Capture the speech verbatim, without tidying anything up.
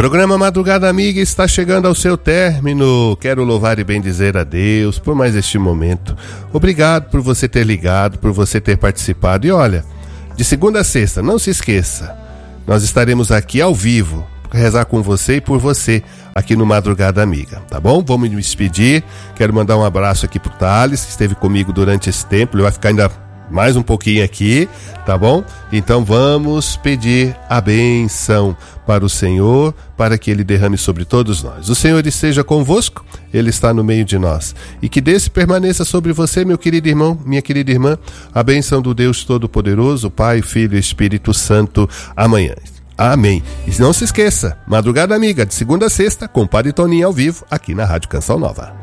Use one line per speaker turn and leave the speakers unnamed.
Programa Madrugada Amiga está chegando ao seu término. Quero louvar e bendizer a Deus por mais este momento. Obrigado por você ter ligado, por você ter participado. E olha, de segunda a sexta, não se esqueça, nós estaremos aqui ao vivo, rezar com você e por você aqui no Madrugada Amiga, tá bom? Vamos me despedir. Quero mandar um abraço aqui pro Thales, que esteve comigo durante esse tempo. Ele vai ficar ainda mais um pouquinho aqui, tá bom? Então vamos pedir a bênção para o Senhor, para que Ele derrame sobre todos nós. O Senhor esteja convosco, Ele está no meio de nós. E que desse permaneça sobre você, meu querido irmão, minha querida irmã, a bênção do Deus Todo-Poderoso, Pai, Filho e Espírito Santo, amanhã. Amém. E não se esqueça, Madrugada Amiga, de segunda a sexta, com Padre Toninho ao vivo, aqui na Rádio Canção Nova.